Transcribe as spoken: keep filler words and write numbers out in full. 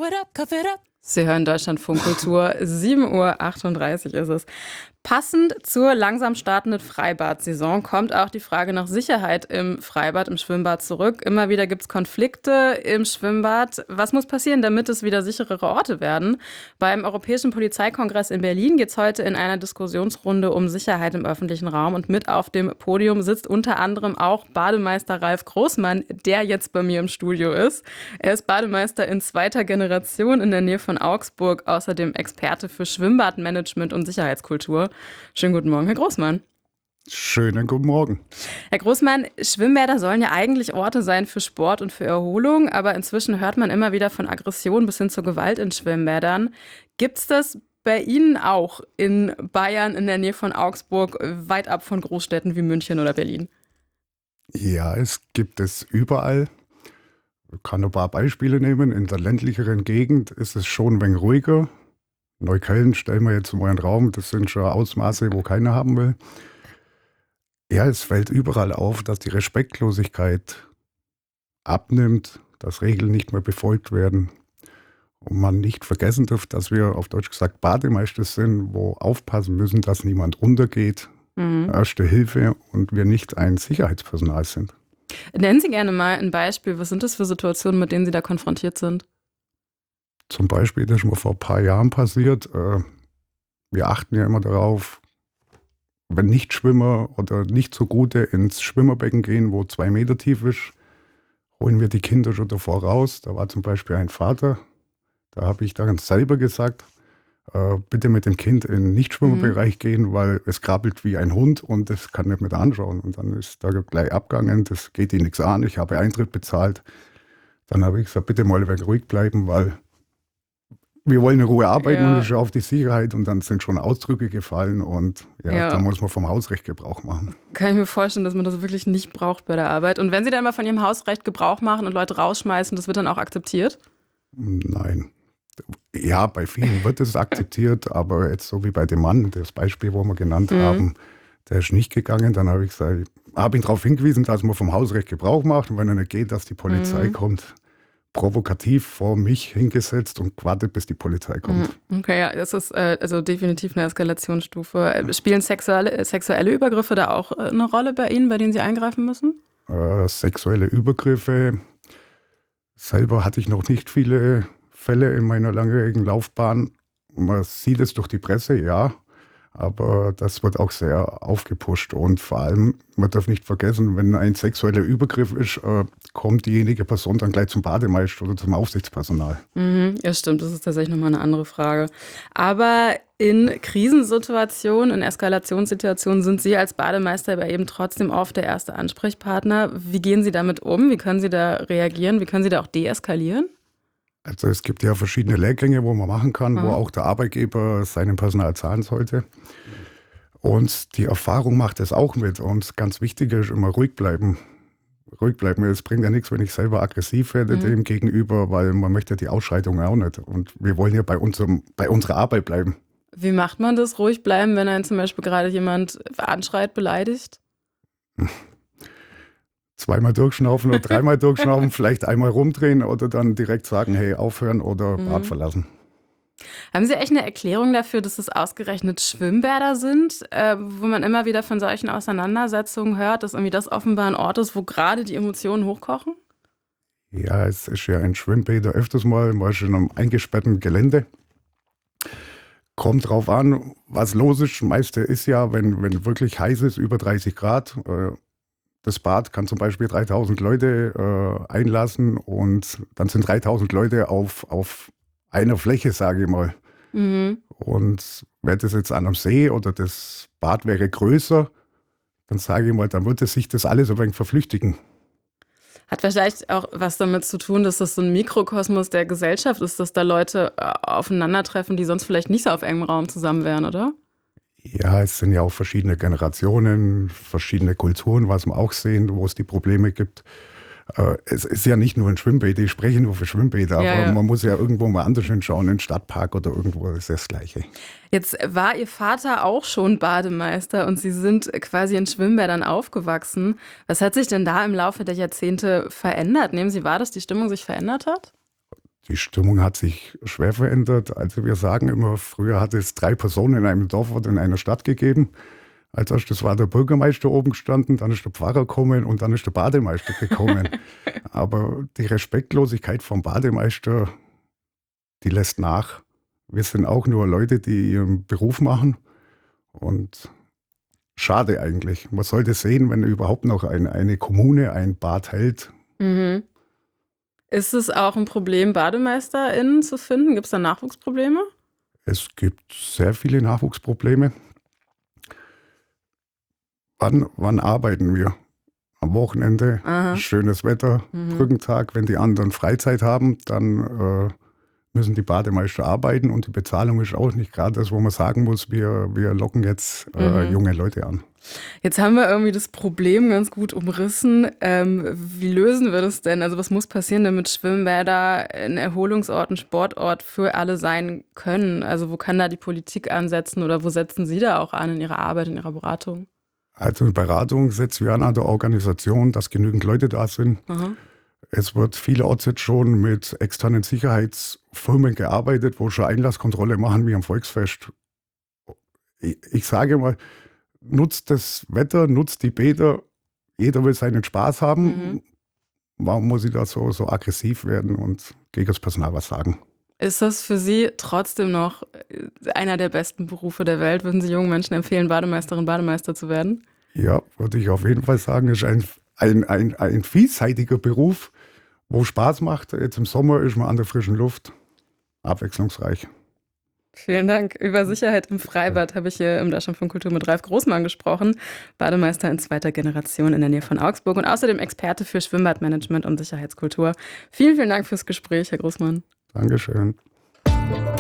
it up, cough it up. Sie hören Deutschlandfunk Kultur, sieben Uhr achtunddreißig ist es. Passend zur langsam startenden Freibad-Saison kommt auch die Frage nach Sicherheit im Freibad, im Schwimmbad zurück. Immer wieder gibt es Konflikte im Schwimmbad. Was muss passieren, damit es wieder sicherere Orte werden? Beim Europäischen Polizeikongress in Berlin geht es heute in einer Diskussionsrunde um Sicherheit im öffentlichen Raum. Und mit auf dem Podium sitzt unter anderem auch Bademeister Ralf Großmann, der jetzt bei mir im Studio ist. Er ist Bademeister in zweiter Generation in der Nähe von Augsburg, außerdem Experte für Schwimmbadmanagement und Sicherheitskultur. Schönen guten Morgen, Herr Großmann. Schönen guten Morgen. Herr Großmann, Schwimmbäder sollen ja eigentlich Orte sein für Sport und für Erholung, aber inzwischen hört man immer wieder von Aggression bis hin zur Gewalt in Schwimmbädern. Gibt es das bei Ihnen auch in Bayern, in der Nähe von Augsburg, weit ab von Großstädten wie München oder Berlin? Ja, es gibt es überall. Ich kann ein paar Beispiele nehmen. In der ländlicheren Gegend ist es schon ein wenig ruhiger. Neukölln stellen wir jetzt mal in den Raum, das sind schon Ausmaße, wo keiner haben will. Ja, es fällt überall auf, dass die Respektlosigkeit abnimmt, dass Regeln nicht mehr befolgt werden und man nicht vergessen darf, dass wir auf Deutsch gesagt Bademeister sind, wo aufpassen müssen, dass niemand untergeht, mhm. Erste Hilfe und wir nicht ein Sicherheitspersonal sind. Nennen Sie gerne mal ein Beispiel, was sind das für Situationen, mit denen Sie da konfrontiert sind? Zum Beispiel, das ist mir vor ein paar Jahren passiert. Wir achten ja immer darauf, wenn Nichtschwimmer oder nicht so gute ins Schwimmerbecken gehen, wo zwei Meter tief ist, holen wir die Kinder schon davor raus. Da war zum Beispiel ein Vater, da habe ich dann selber gesagt, bitte mit dem Kind in den Nichtschwimmerbereich mhm. gehen, weil es krabbelt wie ein Hund und das kann nicht mit anschauen. Und dann ist da gleich abgegangen, das geht ihnen nichts an, ich habe Eintritt bezahlt. Dann habe ich gesagt, bitte mal ein wenig ruhig bleiben, weil wir wollen in Ruhe arbeiten ja. und ich auf die Sicherheit und dann sind schon Ausdrücke gefallen und ja, ja. da muss man vom Hausrecht Gebrauch machen. Kann ich mir vorstellen, dass man das wirklich nicht braucht bei der Arbeit. Und wenn Sie dann mal von Ihrem Hausrecht Gebrauch machen und Leute rausschmeißen, das wird dann auch akzeptiert? Nein. Ja, bei vielen wird es akzeptiert, aber jetzt so wie bei dem Mann, das Beispiel, wo wir genannt mhm. haben, der ist nicht gegangen. Dann habe ich gesagt, habe ihn darauf hingewiesen, dass man vom Hausrecht Gebrauch macht und wenn er nicht geht, dass die Polizei mhm. kommt. Provokativ vor mich hingesetzt und gewartet, bis die Polizei kommt. Okay, ja, das ist äh, also definitiv eine Eskalationsstufe. Spielen sexuelle, sexuelle Übergriffe da auch äh, eine Rolle bei Ihnen, bei denen Sie eingreifen müssen? Äh, sexuelle Übergriffe. Selber hatte ich noch nicht viele Fälle in meiner langjährigen Laufbahn. Man sieht es durch die Presse, ja. Aber das wird auch sehr aufgepusht und vor allem, man darf nicht vergessen, wenn ein sexueller Übergriff ist, äh, kommt diejenige Person dann gleich zum Bademeister oder zum Aufsichtspersonal. Mhm, ja, stimmt, das ist tatsächlich nochmal eine andere Frage. Aber in Krisensituationen, in Eskalationssituationen sind Sie als Bademeister aber eben trotzdem oft der erste Ansprechpartner. Wie gehen Sie damit um? Wie können Sie da reagieren? Wie können Sie da auch deeskalieren? Also es gibt ja verschiedene Lehrgänge, wo man machen kann, mhm. wo auch der Arbeitgeber seinem Personal zahlen sollte. Und die Erfahrung macht es auch mit. Und ganz wichtig ist immer ruhig bleiben. Ruhig bleiben. Es bringt ja nichts, wenn ich selber aggressiv werde mhm. dem gegenüber, weil man möchte die Ausschreitungen auch nicht. Und wir wollen ja bei, unserem, bei unserer Arbeit bleiben. Wie macht man das, ruhig bleiben, wenn einen zum Beispiel gerade jemand anschreit, beleidigt? Zweimal durchschnaufen oder dreimal durchschnaufen, vielleicht einmal rumdrehen oder dann direkt sagen, hey, aufhören oder mhm. Bad verlassen. Haben Sie echt eine Erklärung dafür, dass es ausgerechnet Schwimmbäder sind, äh, wo man immer wieder von solchen Auseinandersetzungen hört, dass irgendwie das offenbar ein Ort ist, wo gerade die Emotionen hochkochen? Ja, es ist ja ein Schwimmbäder öfters mal, mal schon am eingesperrten Gelände. Kommt drauf an, was los ist. Das meiste ist ja, wenn, wenn wirklich heiß ist, über dreißig Grad, äh, das Bad kann zum Beispiel dreitausend Leute äh, einlassen und dann sind dreitausend Leute auf, auf einer Fläche, sage ich mal. Mhm. Und wäre das jetzt an einem See oder das Bad wäre größer, dann sage ich mal, dann würde sich das alles ein wenig verflüchtigen. Hat vielleicht auch was damit zu tun, dass das so ein Mikrokosmos der Gesellschaft ist, dass da Leute aufeinandertreffen, die sonst vielleicht nicht so auf engem Raum zusammen wären, oder? Ja, es sind ja auch verschiedene Generationen, verschiedene Kulturen, was wir auch sehen, wo es die Probleme gibt. Äh, es ist ja nicht nur ein Schwimmbäder, ich spreche nur für Schwimmbäder, aber ja, ja. man muss ja irgendwo mal anders hinschauen, in den Stadtpark oder irgendwo, ist das Gleiche. Jetzt war Ihr Vater auch schon Bademeister und Sie sind quasi in Schwimmbädern aufgewachsen. Was hat sich denn da im Laufe der Jahrzehnte verändert? Nehmen Sie wahr, dass die Stimmung sich verändert hat? Die Stimmung hat sich schwer verändert. Also wir sagen immer, früher hat es drei Personen in einem Dorf oder in einer Stadt gegeben. Als erstes war der Bürgermeister oben gestanden, dann ist der Pfarrer gekommen und dann ist der Bademeister gekommen. Aber die Respektlosigkeit vom Bademeister, die lässt nach. Wir sind auch nur Leute, die ihren Beruf machen. Und schade eigentlich. Man sollte sehen, wenn überhaupt noch eine, eine Kommune ein Bad hält. Mhm. Ist es auch ein Problem, BademeisterInnen zu finden? Gibt es da Nachwuchsprobleme? Es gibt sehr viele Nachwuchsprobleme. Wann, wann arbeiten wir? Am Wochenende, Aha. schönes Wetter, Mhm. Brückentag. Wenn die anderen Freizeit haben, dann äh, müssen die Bademeister arbeiten und die Bezahlung ist auch nicht gerade das, wo man sagen muss, wir, wir locken jetzt äh, Mhm. junge Leute an. Jetzt haben wir irgendwie das Problem ganz gut umrissen. Ähm, wie lösen wir das denn? Also was muss passieren, damit Schwimmbäder ein Erholungsort, ein Sportort für alle sein können? Also wo kann da die Politik ansetzen oder wo setzen Sie da auch an in Ihrer Arbeit, in Ihrer Beratung? Also in Beratung setzen wir an an der Organisation, dass genügend Leute da sind. Aha. Es wird vielerorts jetzt schon mit externen Sicherheitsfirmen gearbeitet, wo schon Einlasskontrolle machen wie am Volksfest. Ich, ich sage mal, nutzt das Wetter, nutzt die Bäder. Jeder will seinen Spaß haben. Mhm. Warum muss ich da so, so aggressiv werden und gegen das Personal was sagen? Ist das für Sie trotzdem noch äh, einer der besten Berufe der Welt? Würden Sie jungen Menschen empfehlen, Bademeisterin, Bademeister zu werden? Ja, würde ich auf jeden Fall sagen, ist ein, ein, ein, ein vielseitiger Beruf, wo Spaß macht. Jetzt im Sommer ist man an der frischen Luft, abwechslungsreich. Vielen Dank. Über Sicherheit im Freibad habe ich hier im Deutschlandfunk Kultur mit Ralf Großmann gesprochen, Bademeister in zweiter Generation in der Nähe von Augsburg und außerdem Experte für Schwimmbadmanagement und Sicherheitskultur. Vielen, vielen Dank fürs Gespräch, Herr Großmann. Dankeschön.